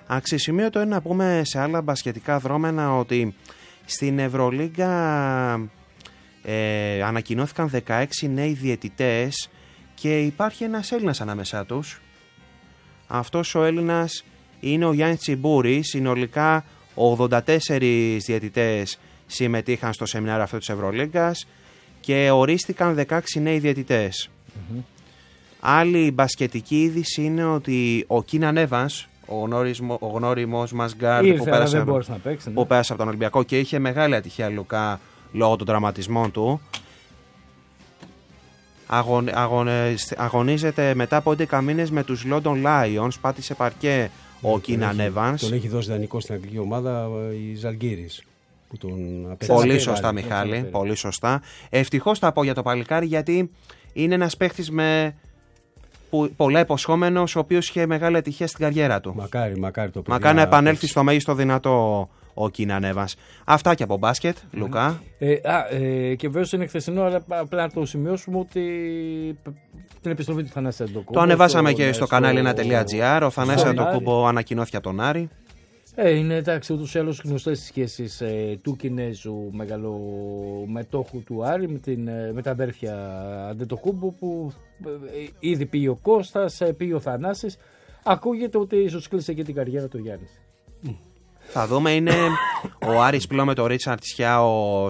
Αξιοσημείωτο είναι να πούμε σε άλλα μπασκετικά δρόμενα ότι στην Ευρωλίγκα ανακοινώθηκαν 16 νέοι διαιτητές και υπάρχει ένας Έλληνας ανάμεσά τους. Αυτός ο Έλληνας είναι ο Γιάννης Τσιμπούρης. Συνολικά 84 διαιτητές συμμετείχαν στο σεμινάριο αυτό της Ευρωλίγκας και ορίστηκαν 16 νέοι διαιτητές. Άλλη μπασκετική είδηση είναι ότι ο Κίναν Έβανς, ο γνώριμος μας γκάρντ που πέρασε από τον Ολυμπιακό και είχε μεγάλη ατυχία Λουκά λόγω των τραυματισμών του, αγωνίζεται μετά από 11 μήνες με τους London Lions. Πάτησε παρκέ ο Κίναν Έβανς. Τον έχει δώσει δανεικό στην αγγλική ομάδα η Ζαλγκίρις. Πολύ σωστά, Μιχάλη, πολύ σωστά. Ευτυχώς τα πω για το παλικάρι, γιατί είναι ένας παίχτης με πολλά υποσχόμενος, ο οποίος είχε μεγάλη ατυχία στην καριέρα του. Μακάρι το παιδί. Μακάρι να επανέλθει στο μέγιστο δυνατό ο Κίναν Έβανς. Αυτά και από μπάσκετ, Λουκά. Και βέβαια είναι χθεσινό, αλλά απλά να το σημειώσουμε ότι την επιστροφή του Θανάση Αντετοκούμπο. Το ανεβάσαμε και στο κανάλι 1.gr. Ο Θανάσης Αντετοκούμπο ανακοινώθηκε από τον Άρη. Είναι εντάξει, ούτως ή άλλως γνωστές οι σχέσεις του Κινέζου μεγαλομετόχου του Άρη με τα αδέρφια Αντετοκούμπο, που ήδη πήγε ο Κώστας, πήγε ο Θανάσης. Ακούγεται ότι ίσως κλείσε και την καριέρα του Γιάννης. Θα δούμε, είναι ο Άρης πλέον με τον Ρίτσαρτ Σιάο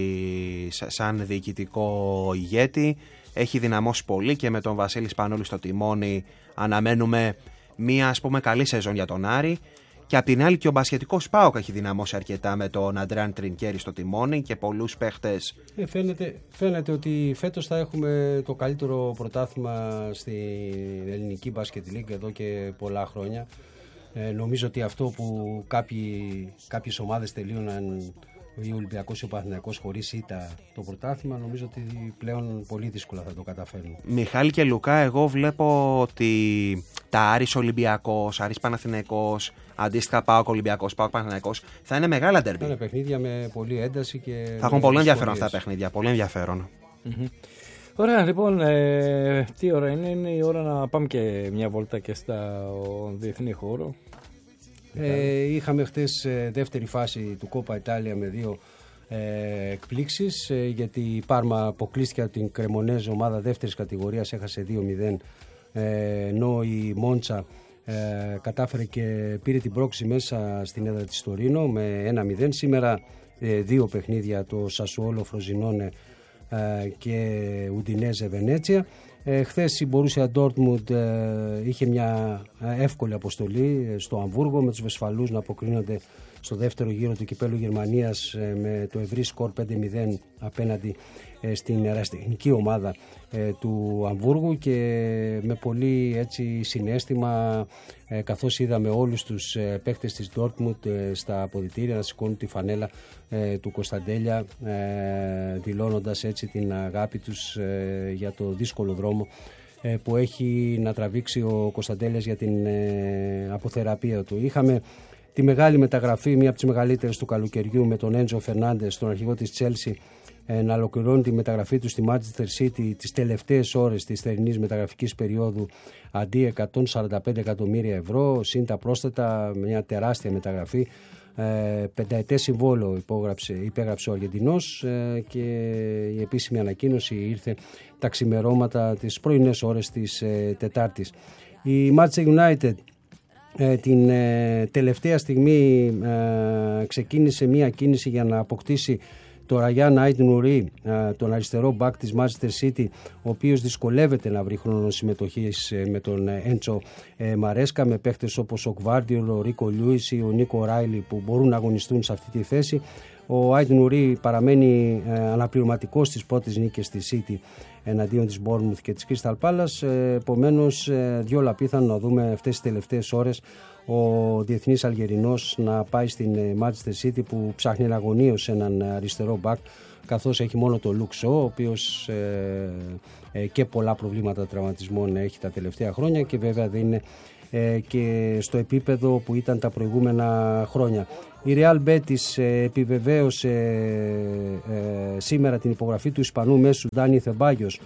σαν διοικητικό ηγέτη. Έχει δυναμώσει πολύ και με τον Βασίλη Σπανούλη στο τιμόνι αναμένουμε μία, ας πούμε, καλή σεζόν για τον Άρη. Και απ' την άλλη και ο μπασκετικός ΠΑΟΚ έχει δυναμώσει αρκετά με τον Αντρέαν Τρινκέρι στο τιμόνι και πολλούς παίχτες. Φαίνεται ότι φέτος θα έχουμε το καλύτερο πρωτάθλημα στην ελληνική μπάσκετ λίγκα εδώ και πολλά χρόνια. Νομίζω ότι αυτό που κάποιες ομάδες τελείωναν, ο Ολυμπιακός ή ο Παναθηναϊκός, χωρίς ήττα το πρωτάθλημα, νομίζω ότι πλέον πολύ δύσκολα θα το καταφέρουν. Μιχάλη και Λουκά, εγώ βλέπω ότι τα Άρης Ολυμπιακός, Άρης Παναθηναϊκός, αντίστοιχα ΠΑΟΚ Ολυμπιακός, ΠΑΟΚ Παναθηναϊκός, θα είναι μεγάλα ντέρμπι. Θα είναι παιχνίδια με πολλή ένταση και θα έχουν πολύ ενδιαφέρον αυτά τα παιχνίδια. Πολύ ενδιαφέρον. Ωραία, λοιπόν, τι ώρα είναι η ώρα να πάμε και μια βόλτα και στο διεθνή χώρο. Είχαμε χτες δεύτερη φάση του Κόπα Ιτάλια με δύο εκπλήξεις, γιατί η Πάρμα αποκλείστηκε από την Κρεμονέζ, ομάδα δεύτερης κατηγορίας, έχασε 2-0, ενώ η Μόντσα κατάφερε και πήρε την πρόκριση μέσα στην έδρα της Τωρίνο με 1-0. Σήμερα δύο παιχνίδια, το Σασουόλο Φροζινόνε και Ουντινέζε Βενέτσια. Χθες η Μπορούσια Ντόρτμουντ είχε μια εύκολη αποστολή στο Αμβούργο, με τους Βεσφαλούς να αποκρίνονται στο δεύτερο γύρο του Κυπέλλου Γερμανίας με το ευρύ σκορ 5-0 απέναντι στην ερασιτεχνική ομάδα του Αμβούργου, και με πολύ έτσι συναίσθημα, καθώς είδαμε όλους τους παίχτες της Ντόρτμουντ στα αποδυτήρια να σηκώνουν τη φανέλα του Κωνσταντέλια, δηλώνοντας έτσι την αγάπη τους για το δύσκολο δρόμο που έχει να τραβήξει ο Κωνσταντέλιας για την αποθεραπεία του. Είχαμε τη μεγάλη μεταγραφή, μία από τις μεγαλύτερες του καλοκαιριού, με τον Έντζο Φερνάντες, τον αρχηγό της Τσέλσι, να ολοκληρώνει τη μεταγραφή του στη Manchester City τις τελευταίες ώρες της θερινής μεταγραφικής περίοδου, αντί 145 εκατομμύρια ευρώ, συν τα πρόσθετα, μια τεράστια μεταγραφή. Πενταετές συμβόλαιο υπέγραψε ο Αργεντινός, και η επίσημη ανακοίνωση ήρθε τα ξημερώματα, τις πρωινές ώρες της Τετάρτης. Η Manchester United την τελευταία στιγμή ξεκίνησε μια κίνηση για να αποκτήσει το Ραγιάν Αϊτ-Νουρί, τον αριστερό μπακ της Manchester City, ο οποίος δυσκολεύεται να βρει χρόνο συμμετοχής με τον Έντσο Μαρέσκα, με παίχτες όπως ο Γκβάρντιολ, ο Ρίκο Λιούις ή ο Νίκο Ράιλι που μπορούν να αγωνιστούν σε αυτή τη θέση. Ο Αϊτ-Νουρί παραμένει αναπληρωματικός στις πρώτες νίκες της City εναντίον της Bournemouth και της Crystal Palace. Επομένως, διόλα απίθανο να δούμε αυτές τις τελευταίες ώρες ο διεθνής Αλγερινός να πάει στην Manchester City, που ψάχνει εναγωνίως έναν αριστερό μπακ, καθώς έχει μόνο το Luke Shaw, ο οποίος και πολλά προβλήματα τραυματισμών έχει τα τελευταία χρόνια, και βέβαια δεν είναι και στο επίπεδο που ήταν τα προηγούμενα χρόνια. Η Real Betis επιβεβαίωσε σήμερα την υπογραφή του Ισπανού μέσου Ντάνι Θεμπάγιος,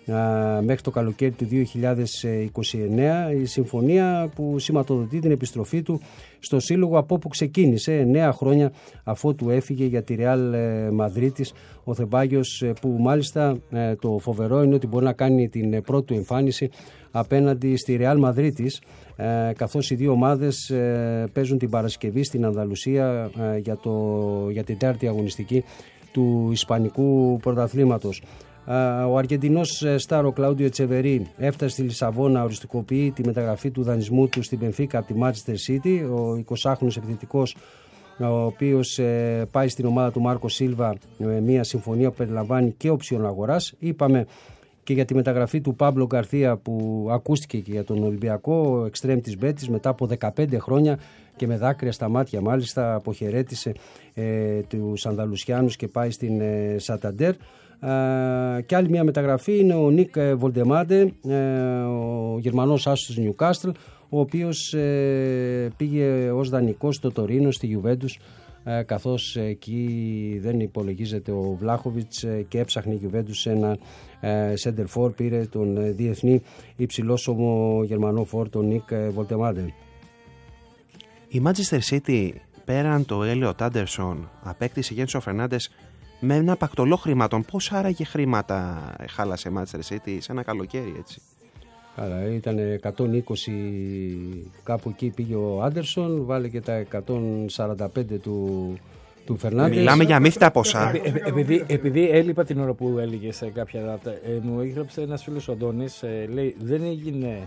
μέχρι το καλοκαίρι του 2029, η συμφωνία που σηματοδοτεί την επιστροφή του στο σύλλογο από όπου ξεκίνησε 9 χρόνια αφότου έφυγε για τη Ρεάλ Μαδρίτης ο Θεμπάγιος, που μάλιστα το φοβερό είναι ότι μπορεί να κάνει την πρώτη του εμφάνιση απέναντι στη Ρεάλ Μαδρίτης, καθώς οι δύο ομάδες παίζουν την Παρασκευή στην Ανδαλουσία για την τέταρτη αγωνιστική του Ισπανικού πρωταθλήματος. Ο Αργεντινός στάρ ο Κλάουντιο Ετσεβερί έφτασε στη Λισαβόνα, οριστικοποιεί τη μεταγραφή του δανεισμού του στην Μπενφίκα από τη Manchester City. Ο 20χρονος επιθετικός, ο οποίος πάει στην ομάδα του Μάρκο Σίλβα με μια συμφωνία που περιλαμβάνει και όψιον αγοράς. Είπαμε και για τη μεταγραφή του Πάμπλο Γκαρθία που ακούστηκε και για τον Ολυμπιακό, εξτρέμ της Μπέτης, μετά από 15 χρόνια και με δάκρυα στα μάτια μάλιστα αποχαιρέτησε τους Ανδαλουσιάνους και πάει στην Σανταντέρ. Και άλλη μια μεταγραφή είναι ο Νίκ Βολντεμάντε, ο Γερμανός άσος του Νιουκάστλ, ο οποίος πήγε ως δανεικός στο Τωρίνο, στη Γιουβέντους, καθώς εκεί δεν υπολογίζεται ο Βλάχοβιτς και έψαχνε η Γιουβέντους ένα center for, πήρε τον διεθνή υψηλόσωμο Γερμανό φορ, τον Νίκ Βολντεμάντε. Η Manchester City, πέραν το Έλιοτ Άντερσον, απέκτησε Γένσο Φερνάντες με ένα πακτολό χρημάτων. Πώς άραγε χρήματα χάλασε η Manchester City σε ένα καλοκαίρι, έτσι? Άρα ήταν 120, κάπου εκεί πήγε ο Άντερσον, βάλε και τα 145 του Φερνάντες. Μιλάμε για αμύθιτα ποσά. Επειδή έλειπα την ώρα που έλεγε σε κάποια δάτα, μου έγραψε ένας φίλος ο Αντώνης, λέει δεν έγινε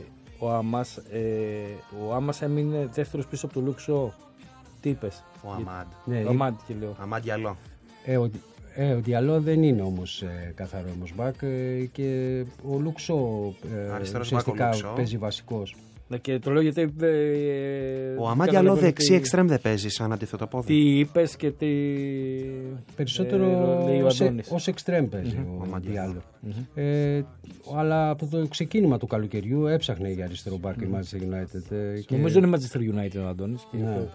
ο Άμας έμεινε δεύτερος πίσω από το Λουξό. Τι είπες? Ο Αμάντ. Ναι, ο Αμάντ και λέω. Αμάντ Διαλό. Ο Διαλό δεν είναι όμως καθαρό όμως μπακ, και ο Λουξό ουσιαστικά παίζει βασικός. Και το λέω γιατί ο Αμάντ Διαλό δεξί εξτρέμ δεν παίζει σαν αντίθετο πόδι. Τι είπες και τι... Περισσότερο ως εξτρέμ παίζει ο Διαλό. Αλλά από το ξεκίνημα του καλοκαιριού έψαχνε για αριστερό μπακ η Manchester United. Νομίζω είναι Manchester United ο Αντώνης.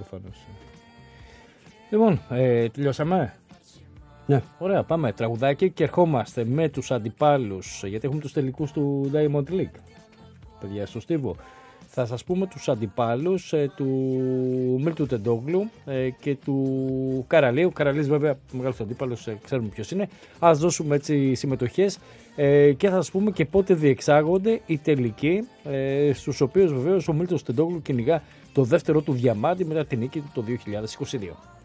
Λοιπόν, τελειώσαμε. Ναι. Ωραία, πάμε τραγουδάκι και ερχόμαστε με τους αντιπάλους, γιατί έχουμε τους τελικούς του Diamond League. Παιδιά, στο Στίβο. Θα σας πούμε τους αντιπάλους του Μίλτου Τεντόγλου και του Καραλίου. Ο Καραλής βέβαια μεγάλος αντίπαλος, ξέρουμε ποιος είναι. Ας δώσουμε έτσι συμμετοχές και θα σας πούμε και πότε διεξάγονται οι τελικοί, στους οποίους βεβαίως ο Μίλτος Τεντόγλου κυνηγά το δεύτερο του διαμάντι μετά την νίκη του το 2022.